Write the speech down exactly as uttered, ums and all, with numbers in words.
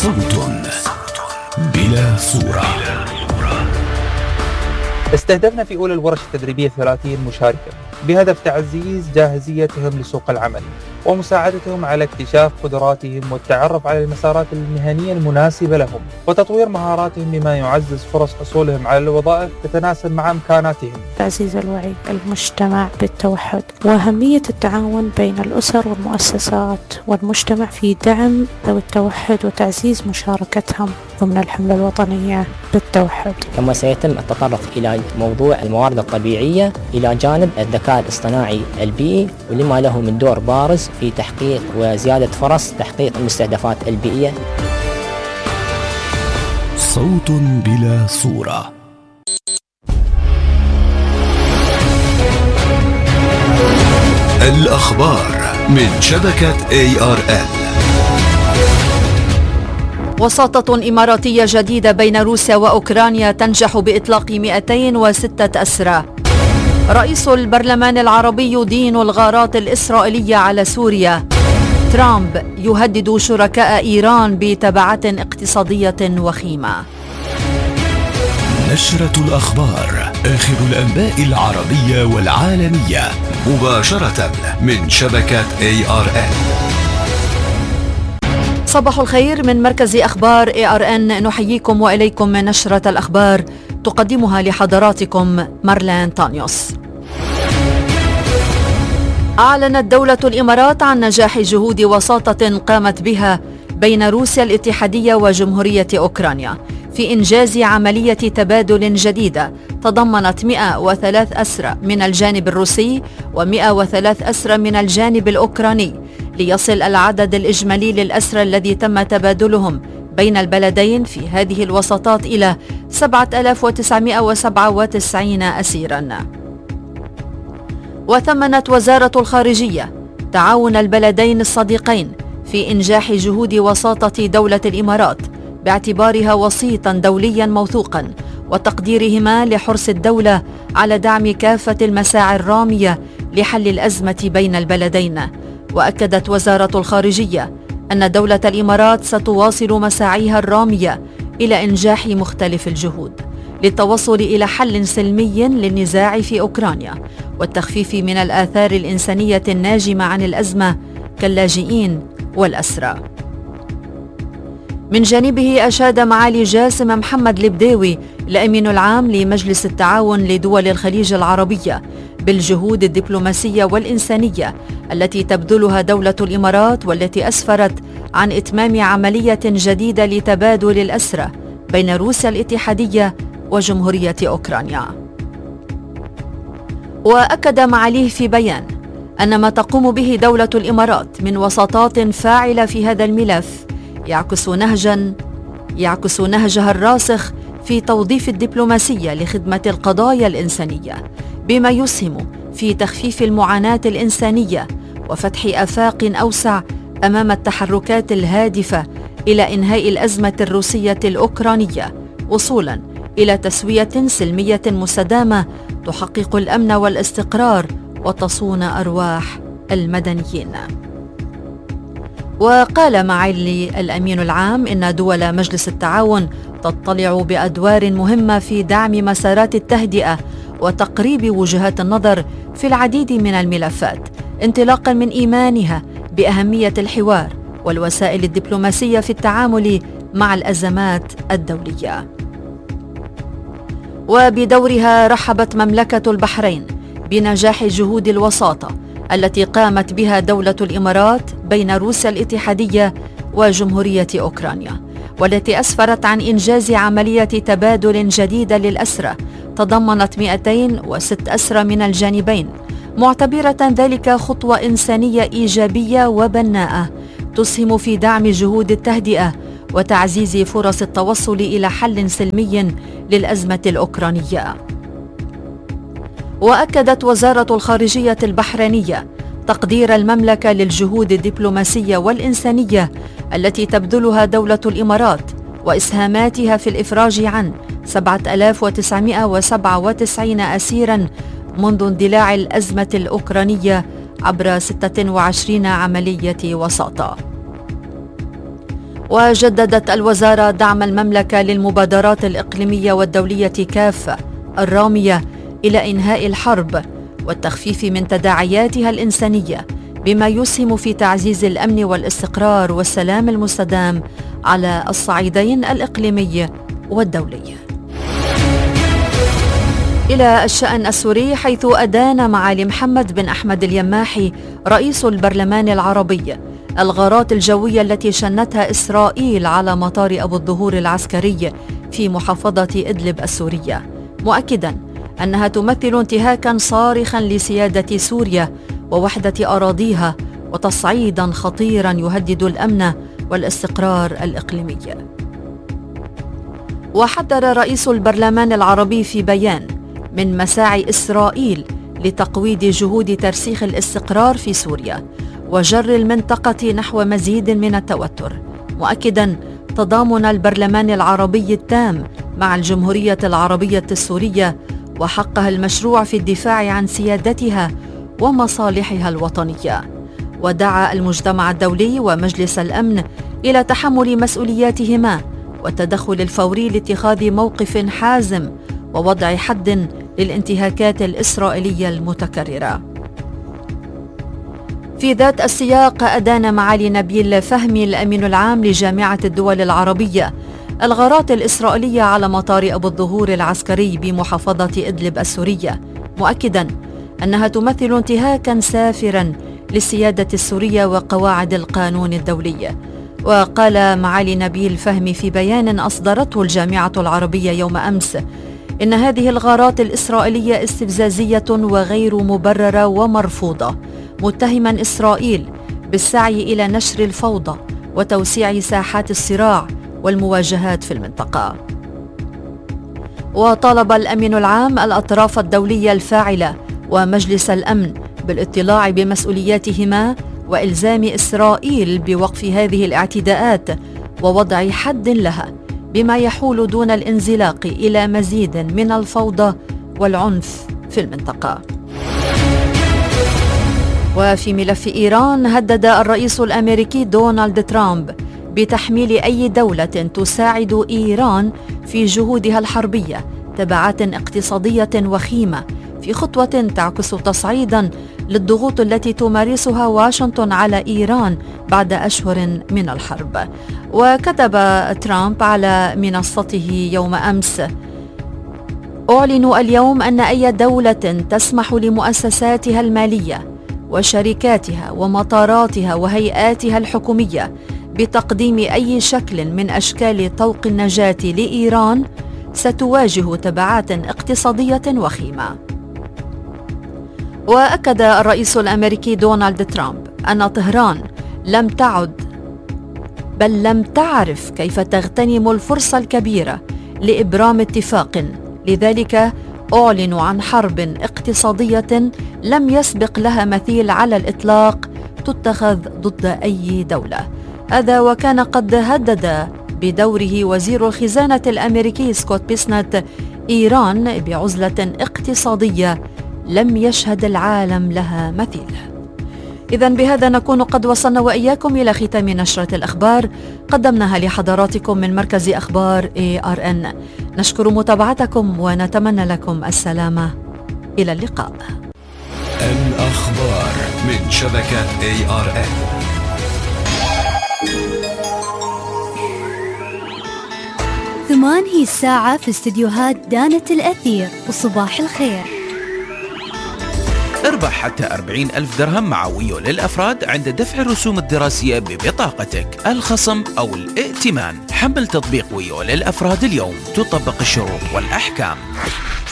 صوت بلا صورة. استهدفنا في أولى الورش التدريبية ثلاثين مشاركة بهدف تعزيز جاهزيتهم لسوق العمل ومساعدتهم على اكتشاف قدراتهم والتعرف على المسارات المهنية المناسبة لهم وتطوير مهاراتهم بما يعزز فرص حصولهم على الوظائف تتناسب مع إمكاناتهم. تعزيز الوعي المجتمع بالتوحد وأهمية التعاون بين الأسر والمؤسسات والمجتمع في دعم ذوي التوحد وتعزيز مشاركتهم ضمن الحملة الوطنية بالتوحد. كما سيتم التطرق إلى موضوع الموارد الطبيعية إلى جانب الذكاء الاصطناعي البيئي ولما له من دور بارز في تحقيق وزيادة فرص تحقيق المستهدفات البيئية. صوت بلا صورة. الأخبار من شبكة إيه آر إل. وساطة إماراتية جديدة بين روسيا وأوكرانيا تنجح بإطلاق مئتين وستة أسرى. رئيس البرلمان العربي يدين الغارات الإسرائيلية على سوريا. ترامب يهدد شركاء إيران بتبعات اقتصادية وخيمة. نشرة الأخبار، آخر الأنباء العربية والعالمية مباشرة من شبكة إيه آر إل. صباح الخير من مركز أخبار إيه آر إن، نحييكم وإليكم من نشرة الأخبار تقدمها لحضراتكم مارلين تانيوس. أعلنت دولة الإمارات عن نجاح جهود وساطة قامت بها بين روسيا الاتحادية وجمهورية أوكرانيا في إنجاز عملية تبادل جديدة تضمنت مئة وثلاثة أسرى من الجانب الروسي ومئة وثلاثة أسرى من الجانب الأوكراني، ليصل العدد الإجمالي للأسرى الذي تم تبادلهم بين البلدين في هذه الوساطات إلى سبعة آلاف وتسعمئة وسبعة وتسعين أسيراً. وثمنت وزارة الخارجية تعاون البلدين الصديقين في إنجاح جهود وساطة دولة الإمارات باعتبارها وسيطاً دولياً موثوقاً وتقديرهما لحرص الدولة على دعم كافة المساعي الرامية لحل الأزمة بين البلدين. وأكدت وزارة الخارجية أن دولة الإمارات ستواصل مساعيها الرامية إلى إنجاح مختلف الجهود للتوصل إلى حل سلمي للنزاع في أوكرانيا والتخفيف من الآثار الإنسانية الناجمة عن الأزمة كاللاجئين والأسرى. من جانبه أشاد معالي جاسم محمد البديوي الأمين العام لمجلس التعاون لدول الخليج العربية بالجهود الدبلوماسية والإنسانية التي تبذلها دولة الإمارات والتي أسفرت عن إتمام عملية جديدة لتبادل الأسرى بين روسيا الاتحادية وجمهورية أوكرانيا. وأكد معاليه في بيان أن ما تقوم به دولة الإمارات من وساطات فاعلة في هذا الملف يعكس نهجا يعكس نهجها الراسخ في توظيف الدبلوماسية لخدمة القضايا الإنسانية بما يسهم في تخفيف المعاناة الإنسانية وفتح آفاق أوسع أمام التحركات الهادفة إلى إنهاء الأزمة الروسية الأوكرانية وصولاً إلى تسوية سلمية مستدامة تحقق الأمن والاستقرار وتصون أرواح المدنيين. وقال معالي الأمين العام إن دول مجلس التعاون تطلع بأدوار مهمة في دعم مسارات التهدئة وتقريب وجهات النظر في العديد من الملفات انطلاقا من إيمانها بأهمية الحوار والوسائل الدبلوماسية في التعامل مع الأزمات الدولية. وبدورها رحبت مملكة البحرين بنجاح جهود الوساطة التي قامت بها دولة الإمارات بين روسيا الاتحادية وجمهورية أوكرانيا والتي أسفرت عن إنجاز عملية تبادل جديدة للأسرى تضمنت مئتين وستة أسرى من الجانبين، معتبرة ذلك خطوة إنسانية إيجابية وبناءة تسهم في دعم جهود التهدئة وتعزيز فرص التوصل إلى حل سلمي للأزمة الأوكرانية. وأكدت وزارة الخارجية البحرينية تقدير المملكة للجهود الدبلوماسية والإنسانية التي تبذلها دولة الإمارات وإسهاماتها في الإفراج عن سبعة آلاف وتسعمئة وسبعة وتسعين أسيراً منذ اندلاع الأزمة الأوكرانية عبر ستة وعشرين عملية وساطة. وجددت الوزارة دعم المملكة للمبادرات الإقليمية والدولية كافة الرامية إلى إنهاء الحرب والتخفيف من تداعياتها الإنسانية، بما يسهم في تعزيز الأمن والاستقرار والسلام المستدام على الصعيدين الإقليمي والدولي. إلى الشأن السوري، حيث أدان معالي محمد بن أحمد اليماحي رئيس البرلمان العربي الغارات الجوية التي شنتها إسرائيل على مطار أبو الظهور العسكري في محافظة إدلب السورية، مؤكداً أنها تمثل انتهاكاً صارخاً لسيادة سوريا ووحدة أراضيها وتصعيداً خطيراً يهدد الأمن والاستقرار الإقليمي. وحذر رئيس البرلمان العربي في بيان من مساعي إسرائيل لتقويض جهود ترسيخ الاستقرار في سوريا وجر المنطقة نحو مزيد من التوتر، مؤكداً تضامن البرلمان العربي التام مع الجمهورية العربية السورية وحقها المشروع في الدفاع عن سيادتها ومصالحها الوطنية. ودعا المجتمع الدولي ومجلس الأمن إلى تحمل مسؤولياتهما والتدخل الفوري لاتخاذ موقف حازم ووضع حد للانتهاكات الإسرائيلية المتكررة. في ذات السياق، أدان معالي نبيل فهمي الأمين العام لجامعة الدول العربية الغارات الإسرائيلية على مطار أبو الظهور العسكري بمحافظة إدلب السورية، مؤكداً أنها تمثل انتهاكاً سافراً للسيادة السورية وقواعد القانون الدولي. وقال معالي نبيل فهمي في بيان أصدرته الجامعة العربية يوم أمس إن هذه الغارات الإسرائيلية استفزازية وغير مبررة ومرفوضة، متهما إسرائيل بالسعي إلى نشر الفوضى وتوسيع ساحات الصراع والمواجهات في المنطقة. وطالب الأمين العام الأطراف الدولية الفاعلة ومجلس الأمن بالاطلاع بمسؤولياتهما وإلزام إسرائيل بوقف هذه الاعتداءات ووضع حد لها، بما يحول دون الانزلاق إلى مزيد من الفوضى والعنف في المنطقة. وفي ملف إيران، هدد الرئيس الأمريكي دونالد ترامب بتحميل أي دولة تساعد إيران في جهودها الحربية تبعات اقتصادية وخيمة، في خطوة تعكس تصعيداً للضغوط التي تمارسها واشنطن على إيران بعد أشهر من الحرب. وكتب ترامب على منصته يوم أمس: أعلن اليوم أن أي دولة تسمح لمؤسساتها المالية وشركاتها ومطاراتها وهيئاتها الحكومية بتقديم أي شكل من أشكال طوق النجاة لإيران ستواجه تبعات اقتصادية وخيمة. وأكد الرئيس الأمريكي دونالد ترامب أن طهران لم تعد بل لم تعرف كيف تغتنم الفرصة الكبيرة لإبرام اتفاق، لذلك أعلن عن حرب اقتصادية لم يسبق لها مثيل على الإطلاق تتخذ ضد أي دولة. هذا وكان قد هدد بدوره وزير الخزانة الأمريكي سكوت بيسنت إيران بعزلة اقتصادية لم يشهد العالم لها مثيل. إذن بهذا نكون قد وصلنا وإياكم إلى ختام نشرة الأخبار قدمناها لحضراتكم من مركز أخبار إيه آر إن. نشكر متابعتكم ونتمنى لكم السلامة. إلى اللقاء. الأخبار من شبكة إيه آر إن. ثمان هي الساعة في استديوهات دانة الأثير، وصباح الخير. اربح حتى أربعين ألف درهم معوي للأفراد عند دفع الرسوم الدراسية ببطاقتك، الخصم أو الائتمان. حمل تطبيق ويو للأفراد اليوم، تطبق الشروط والأحكام.